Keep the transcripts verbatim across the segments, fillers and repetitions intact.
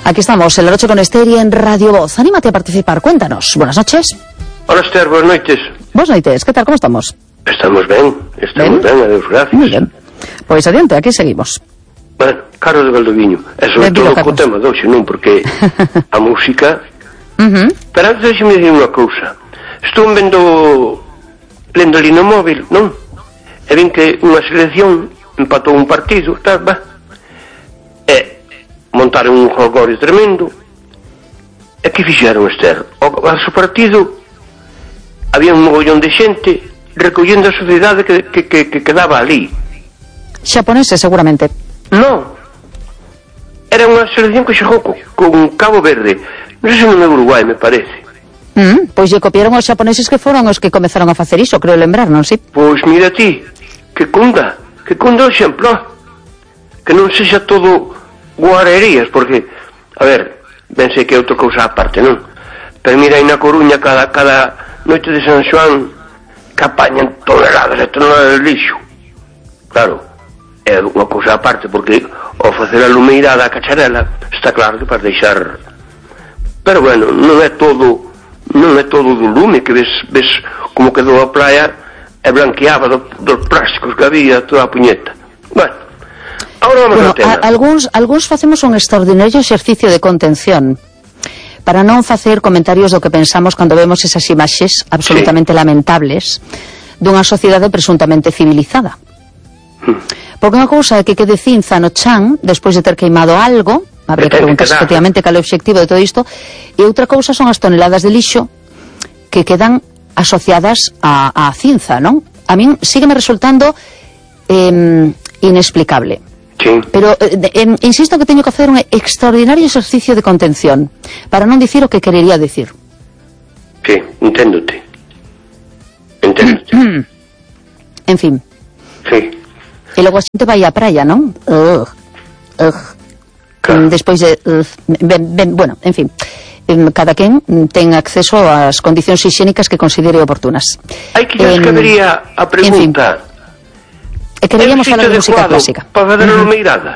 Aquí estamos, en la noche con Esther y en Radio Voz. Anímate a participar, cuéntanos. Buenas noches. Hola, Esther, buenas noites. Buenas noites, ¿qué tal? ¿Cómo estamos? Estamos ben, estamos ben, ben adeus, gracias. Muy bien. Pois adiante, aquí seguimos. Bueno, Carlos de Valdoviño, e sobre Benvido, todo co Carlos. tema doxe, non? Porque a música... Uh-huh. Pero antes deixe-me dicir unha cousa. Estou vendo, lendo ali no móvil, non? E vin que unha selección empatou un partido, tal, va. E montaron un jolgorio tremendo. E que fixeron, Esther? O, ao seu partido había un mogollón de xente recollendo a sociedade que, que, que, que quedaba ali. Xaponeses, seguramente. Non. Era unha selección que xogou co, con Cabo Verde. Non sei se non é Uruguai, me parece. Mm, pois lle copiaron os xaponeses que foron os que comezaron a facer iso, creo lembrar, non si? Pois mira ti, que cunda, que cunda o exemplo. Que non sexa todo guarerías, porque, a ver, ben sei que é outra cousa aparte, non? Pero mira, aí na Coruña, cada, cada noite de San Xoán, que apañan toneladas e toneladas de lixo. Claro, é unha cousa aparte, porque ao facer a lumeirada a cacharela, está claro que para deixar... Pero bueno, non é todo, non é todo do lume, que ves, ves como quedou a praia e blanqueaba do, dos plásticos que había toda a puñeta. Bueno, agora vamos Bueno, ao tema. a, algúns, algúns facemos un extraordinario exercicio de contención para non facer comentarios do que pensamos cando vemos esas imaxes absolutamente sí. lamentables dunha sociedade presuntamente civilizada. Hmm. Porque unha cousa é que quede cinza no chan despois de ter queimado algo, habría que preguntarse efectivamente cal é o obxectivo de todo isto, e outra cousa son as toneladas de lixo que quedan asociadas a, a cinza, non? A min sígueme resultando eh, inexplicable. Sí. Pero eh, eh, insisto que teño que facer un extraordinario exercicio de contención para non dicir o que querería decir. Sí, enténdote. Enténdote. En fin. Sí. E logo a xente vai á praia, non? Ugh. Ugh. Claro. Despois de... Uh, ben, ben, bueno, en fin. Cada quen ten acceso ás condicións higiénicas que considere oportunas. Hai que eh, que vería a pregunta. E queríamos falar de música clásica. Para fazer a lumeirada.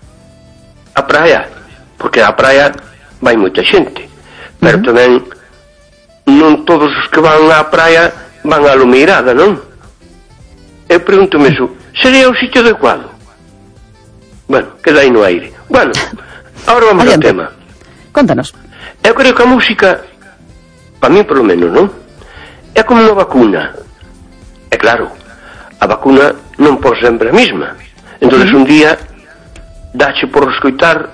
A praia. Porque a praia vai moita xente. Pero uh -huh. tamén non todos os que van á praia van á lumeirada, non? Eu pregúntome iso. Sería o sitio adecuado? Bueno, queda aí no aire. Bueno, agora vamos Adiante. ao tema. Contanos. Eu creo que a música, para mí polo menos, non? É como unha vacuna. É claro, a vacuna non por sempre a mesma. Entón, uh -huh. un día dache por escoitar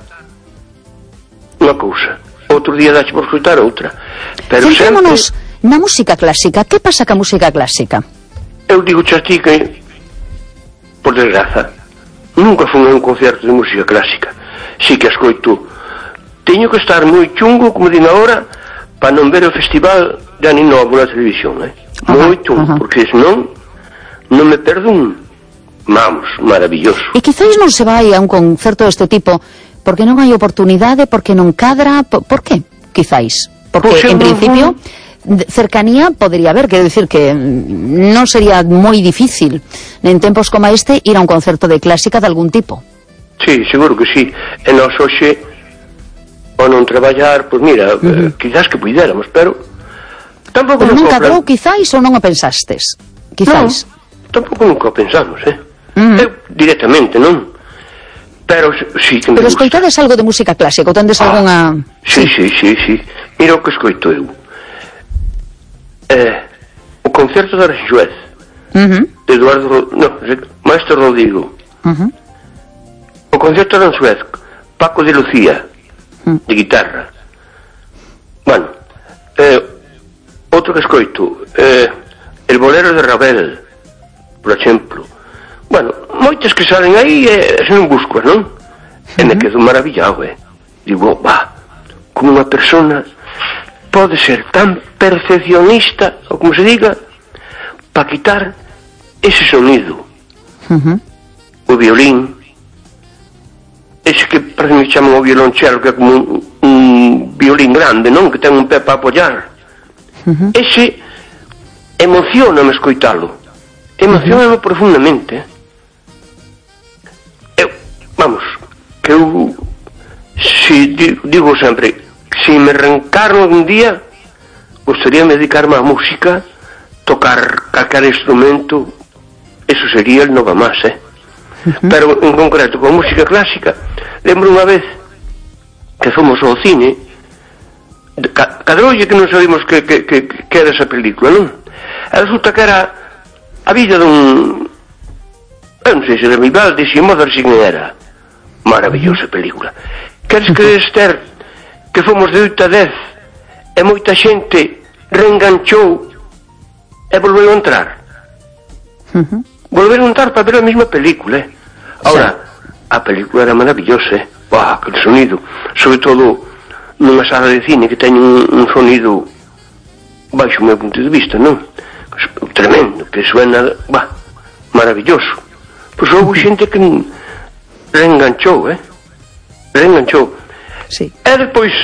unha cousa, outro día dache por escoitar outra. Pero Centrémonos sempre... na música clásica. Que pasa ca música clásica? Eu digo xa ti que, por desgraza, nunca fui a un concerto de música clásica. Si que escoito, teño que estar moi chungo, como din agora, para non ver o festival de Ani Novo na televisión, eh? Moi chungo, ajá. Porque senón non me perdo un, vamos, maravilloso. E quizáis non se vai a un concerto deste tipo porque non hai oportunidade, porque non cadra, por, por que? Quizáis. Porque, pues en principio, cercanía podría haber, quero dicir que non sería moi difícil en tempos como este ir a un concerto de clásica de algún tipo. Sí, seguro que sí. E nós hoxe, ao non traballar, pois pues mira, uh -huh. eh, quizás que puidéramos, pero tampouco pero non nunca cadrou, quizáis, ou non o pensastes? Quizáis. Non, tampouco nunca o pensamos, eh? Uh -huh. Eu, directamente, non? Pero sí que me Pero gusta. escoitades algo de música clásica, ou tendes ah, algunha... Sí, sí, sí, sí. Mira o que escoito eu. Eh, o concerto de Aranjuez, uh -huh. de Eduardo, no, Maestro Rodrigo. Uh -huh. O concerto de Aranjuez, Paco de Lucía, uh -huh. de guitarra. Bueno, eh, outro que escoito, eh, El bolero de Ravel, por exemplo. Bueno, moitas que salen aí e eh, son buscas, non? Uh -huh. E me quedo maravillado, eh. Digo, va, como unha persona pode ser tan perfeccionista, ou como se diga, para quitar ese sonido. Uh -huh. O violín, ese que parece que chaman o violonchelo, que é como un, un violín grande, non? Que ten un pé para apoiar. Uh -huh. Ese emocioname escoitalo. Emocioname uh -huh. profundamente. Eu, vamos, que eu, se si, digo sempre, si me reencarno un día, gustaría dedicarme a música, tocar calcar instrumento, eso sería el nova más, eh? Uh-huh. Pero en concreto con música clásica, lembro unha vez que fomos ao cine, cadrolle que non sabíamos que, que, que, que era esa película, non? E resulta que era a vida dun, eu non sei se era Vivaldi, se Mozart, se non era. Maravillosa película. Queres que Esther, que fomos de oito a dez e moita xente reenganchou e volveu a entrar. Uh-huh. Volveron a entrar para ver a mesma película, eh? Ahora, sí. A película era maravillosa, eh? Uah, aquele sonido, sobre todo nunha sala de cine que ten un, un sonido baixo o meu punto de vista, non? Tremendo, que suena, bah, maravilloso. Pois houve xente que reenganchou, eh? Reenganchou. Sí. E depois,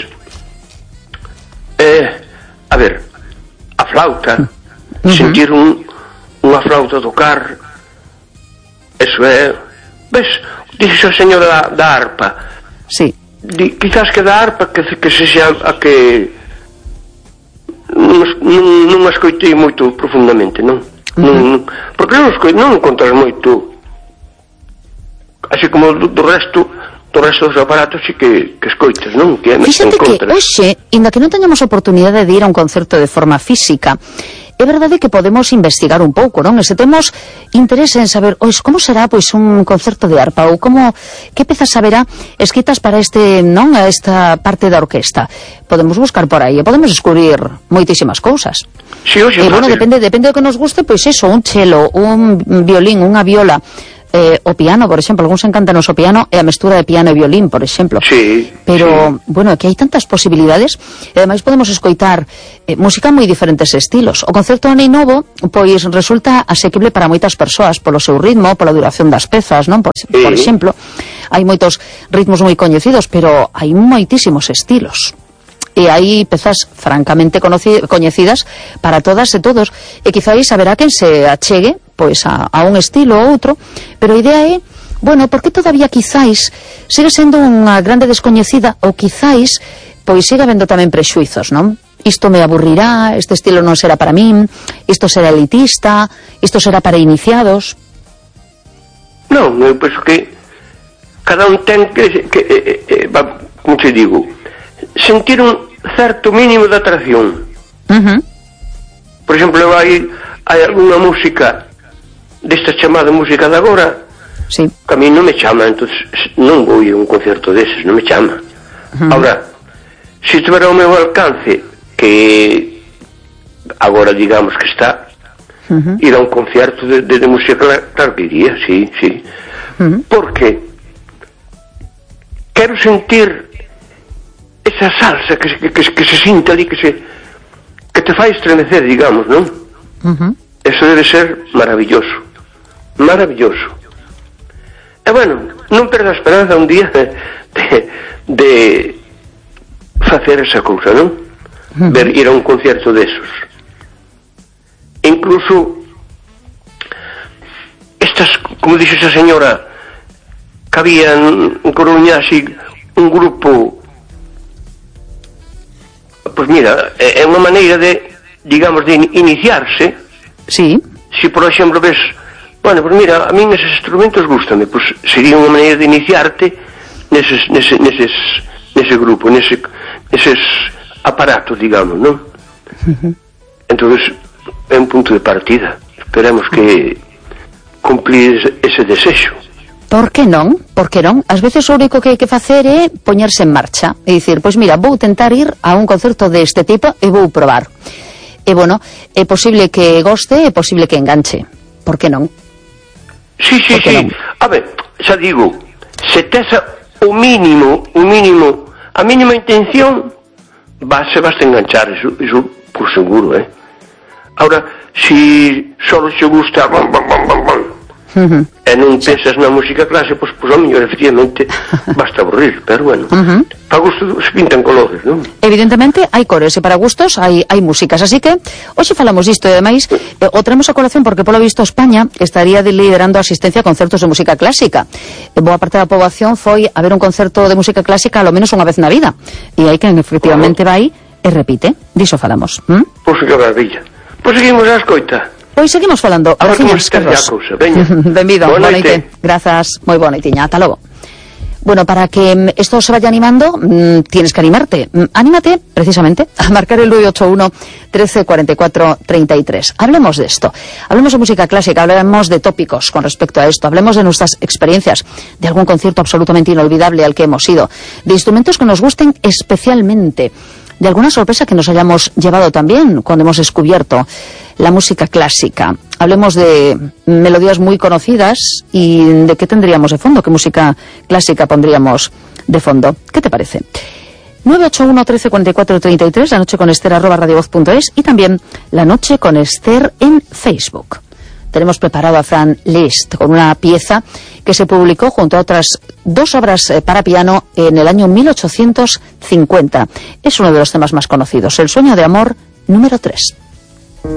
eh, a ver, a flauta, uh-huh. Sentir un, unha flauta tocar, eso é, ves, dixo a señora da, da arpa. Sí. Di, quizás que da arpa que, que se xa a que non, non, non a escoitei moito profundamente, non? Uh-huh. Non, porque non, non encontras moito, así como do, do resto do resto dos aparatos sí que, que escoitas, non? Que fíxate que hoxe, inda que non teñamos oportunidade de ir a un concerto de forma física, é verdade que podemos investigar un pouco, non? E se temos interese en saber, ois, como será pois un concerto de arpa, ou como, que pezas saberá escritas para este, non, a esta parte da orquesta. Podemos buscar por aí e podemos descubrir moitísimas cousas. Sí, oxe, e, bueno, depende, depende do que nos guste, pois eso, un chelo, un violín, unha viola, Eh, o piano, por exemplo, algúns encantanos o piano e a mestura de piano e violín, por exemplo. Sí, pero, sí. Bueno, aquí hai tantas posibilidades e ademais podemos escoitar eh, música moi diferentes estilos. O concerto Anei Novo, pois, resulta asequible para moitas persoas polo seu ritmo, pola duración das pezas, non? Por, sí. por exemplo, hai moitos ritmos moi coñecidos, pero hai moitísimos estilos. E hai pezas francamente coñecidas para todas e todos, e quizáis haberá quen se achegue pois a, a un estilo ou outro, pero a idea é, bueno, porque todavía quizáis sigue sendo unha grande descoñecida, ou quizáis pois siga habendo tamén prexuizos, non? Isto me aburrirá, este estilo non será para min, isto será elitista, isto será para iniciados. Non, eu penso que cada un ten que, que eh, eh, como te digo, sentir un certo mínimo de atracción. Uh-huh. Por exemplo, hai, hai alguna música desta chamada música de agora, sí, que a mí non me chama, entonces non vou ir a un concerto deses, non me chama. Uh-huh. Ahora, se estiver ao meu alcance, que agora digamos que está, uh-huh, ir a un concerto de, de, de música, claro que iría, sí, sí. Uh-huh. Porque quero sentir esa salsa que, que, que, que se sinta ali, que se que te fai estremecer, digamos, non? Uh-huh. Eso debe ser maravilloso, maravilloso. E bueno, non perda a esperanza un día de, de, de facer esa cousa, non? Uh-huh. Ver, ir a un concierto desos. Incluso estas, como dixe esa señora, que había en Coruña así un grupo, pois mira, é unha maneira de, digamos, de iniciarse. Sí. Si, por exemplo, ves, bueno, pois mira, a min eses instrumentos gústame, pois sería unha maneira de iniciarte neses, nese, neses, nese grupo, nese, neses aparatos, digamos, non? Uh-huh. Entonces, é un punto de partida. Esperemos que cumplir ese desexo. Por que non? Por que non? Ás veces o único que hai que facer é poñerse en marcha e dicir, pois mira, vou tentar ir a un concerto deste tipo e vou probar. E bueno, é posible que goste, é posible que enganche. Por que non? Sí, sí, sí. Non? A ver, xa digo, se tes o mínimo, o mínimo, a mínima intención, vas, se vas a enganchar, eso, eso por seguro, eh? Ahora, si solo se gusta, bom, bom, bom, bom, bom, Uh-huh. E non pensas na música clásica, pois, pois, ao mellor, efectivamente, basta aburrir, pero bueno, uh-huh. para gusto se pintan colores, non? Evidentemente, hai cores, e para gustos hai, hai músicas, así que, hoxe falamos disto, e ademais, eh, o traemos a colación porque, polo visto, España estaría liderando a asistencia a concertos de música clásica. E boa parte da poboación foi a ver un concerto de música clásica ao menos unha vez na vida, e hai quen efectivamente uh-huh. vai e repite, diso falamos. ¿Mm? Pois que maravilla. Pois seguimos a escoita. Pois seguimos falando. A ver como está a cousa, veña. Benvido, boa noite. Grazas, moi boa noitiña, ata logo. Bueno, para que esto se vaya animando, mmm, tienes que animarte. Mm, anímate, precisamente, a marcar el nueve ocho uno, trece, cuarenta y cuatro, treinta y tres. Hablemos de esto. Hablemos de música clásica, hablemos de tópicos con respecto a esto. Hablemos de nuestras experiencias, de algún concierto absolutamente inolvidable al que hemos ido, de instrumentos que nos gusten especialmente, de alguna sorpresa que nos hayamos llevado también cuando hemos descubierto la música clásica. Hablemos de melodías muy conocidas y de qué tendríamos de fondo, qué música clásica pondríamos de fondo. ¿Qué te parece? nueve ocho uno, trece, cuarenta y cuatro, treinta y tres, la noche con Esther arroba radiovoz punto es y también la noche con Esther en Facebook. Tenemos preparado a Franz Liszt con una pieza que se publicó junto a otras dos obras eh, para piano en el año mil ochocientos cincuenta. Es uno de los temas más conocidos, El sueño de amor número tres.